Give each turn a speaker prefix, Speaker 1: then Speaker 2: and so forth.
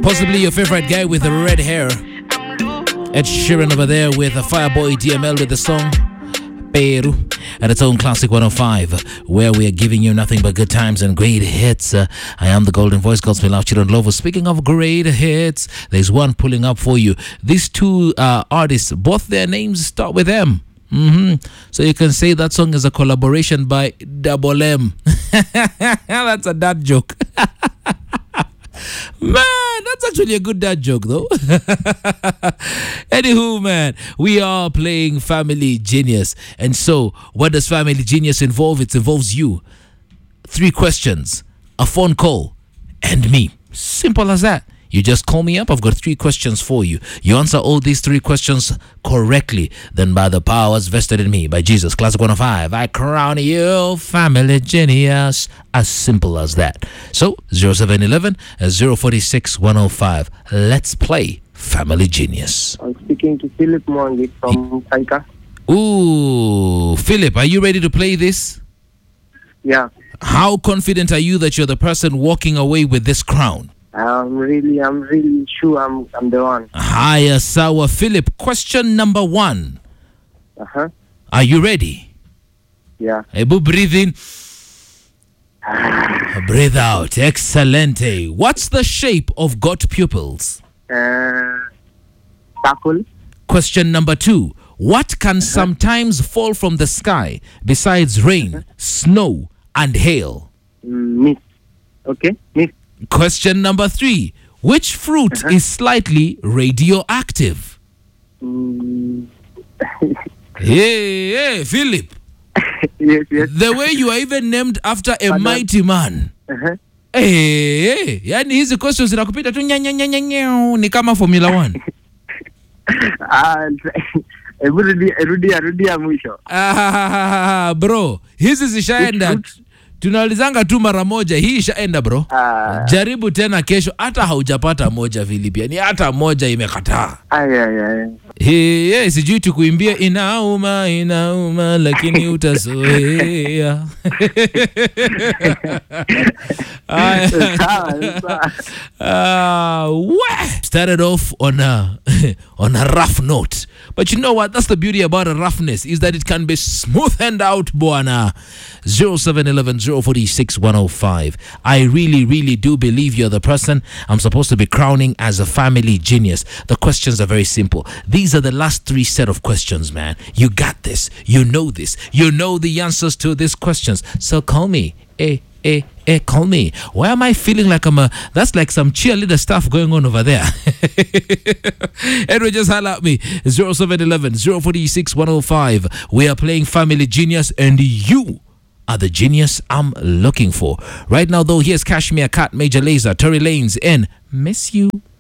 Speaker 1: Possibly your favorite guy with the red hair. Ed Sheeran over there with a Fireboy DML with the song Peru at its own Classic 105, where we are giving you nothing but good times and great hits. I am the Golden Voice, God's Love, Children Lover. Speaking of great hits, there's one pulling up for you. These two artists, both their names start with M. So you can say that song is a collaboration by Double M. That's a dad joke. Man, that's actually a good dad joke, though. Anywho, man, we are playing Family Genius. And so, what does Family Genius involve? It involves you. 3 questions, a phone call, and me. Simple as that. You just call me up. I've got 3 questions for you. You answer all these 3 questions correctly. Then by the powers vested in me, by Jesus, Classic 105, I crown you Family Genius. As simple as that. So, 0711 046 105. Let's play Family Genius.
Speaker 2: I'm speaking to Philip Mwangi from Taika.
Speaker 1: Ooh, Philip, are you ready to play this?
Speaker 2: Yeah.
Speaker 1: How confident are you that you're the person walking away with this crown?
Speaker 2: I'm really sure I'm the one.
Speaker 1: Hiya, sawa. Philip, question number 1. Are you ready?
Speaker 2: Yeah.
Speaker 1: Ebu, breathe in. Breathe out. Excelente. What's the shape of got pupils?
Speaker 2: Circle.
Speaker 1: Question number 2. What can sometimes fall from the sky besides rain, snow, and hail?
Speaker 2: Mist. Okay, mist.
Speaker 1: Question number 3. Which fruit is slightly radioactive? Hey, Philip.
Speaker 2: Yes.
Speaker 1: The way you are even named after a mighty man. Hey, yani hizi questions zinakupita tu ni kama Formula 1.
Speaker 2: Rudia mwisho.
Speaker 1: Bro, hizi zishaenda. Tunalizanga tu mara moja, hii ishaenda bro. Jaribu tena kesho, hata haujapata moja Philip. Ni hata moja imekataa. Hey, sijui tukuimbia inauma lakini utazoea. Started off on a rough note. But you know what? That's the beauty about a roughness, is that it can be smoothened out, buana. 0711 046 105. I really do believe you're the person I'm supposed to be crowning as a family genius. The questions are very simple. These are the last 3 set of questions, man. You got this. You know this. You know the answers to these questions. So call me. Call me. Why am I feeling like that's like some cheerleader stuff going on over there? Anyway, just holler at me. 0711 046 105. We are playing Family Genius, and you are the genius I'm looking for. Right now, though, here's Kashmir Cat, Major Lazer, Tory Lanez, and Miss You.